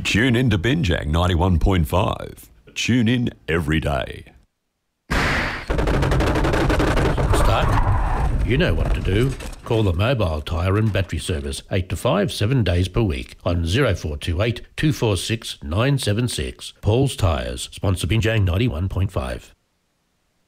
Tune in to Binjang 91.5. Tune in every day. Start. You know what to do. Call the Mobile Tyre and Battery Service 8 to 5, 7 days per week on 0428 246 976. Paul's Tyres, sponsor Binjang 91.5.